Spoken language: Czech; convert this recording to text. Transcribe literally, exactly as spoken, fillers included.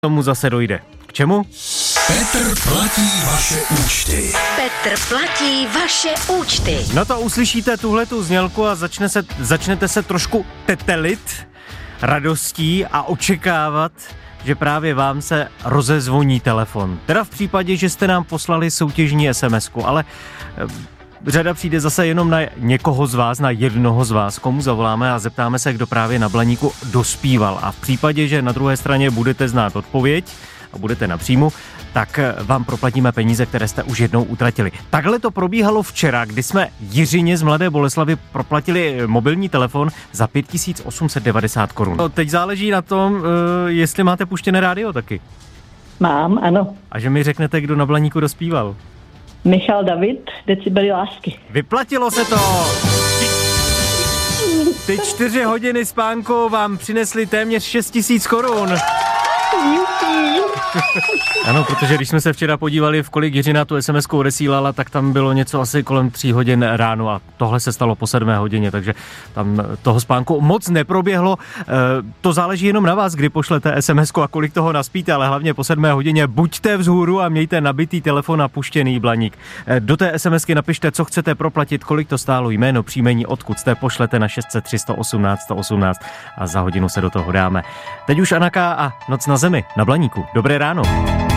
tomu zase dojde. K čemu? Petr platí vaše účty. Petr platí vaše účty. No to uslyšíte tuhletu znělku a začne se, začnete se trošku tetelit radostí a očekávat, že právě vám se rozezvoní telefon. Teda v případě, že jste nám poslali soutěžní es em esku, ale řada přijde zase jenom na někoho z vás, na jednoho z vás, komu zavoláme a zeptáme se, kdo právě na Blaníku dospíval. A v případě, že na druhé straně budete znát odpověď a budete na příjmu, tak vám proplatíme peníze, které jste už jednou utratili. Takhle to probíhalo včera, kdy jsme Jiřině z Mladé Boleslavi proplatili mobilní telefon za pět tisíc osm set devadesát korun. Teď záleží na tom, jestli máte puštěné rádio taky. Mám, ano. A že mi řeknete, kdo na Blaníku dospíval. Michal David, Decibely lásky. Vyplatilo se to! Ty čtyři hodiny spánku vám přinesly téměř šest tisíc korun. Ano, protože když jsme se včera podívali, v kolik Jiřina tu es em esku odesílala, tak tam bylo něco asi kolem tří hodin ráno a tohle se stalo po sedmé hodině, takže tam toho spánku moc neproběhlo. E, to záleží jenom na vás, kdy pošlete es em esku a kolik toho naspíte, ale hlavně po sedmé hodině buďte vzhůru a mějte nabitý telefon a puštěný Blaník. E, do té es em esky napište, co chcete proplatit, kolik to stálo, jméno, příjmení, odkud jste, pošlete na šest set tři sto osmnáct sto osmnáct a za hodinu se do toho dáme. Teď už Anaka a Noc na zemi na Blaníku. Dobré ráno.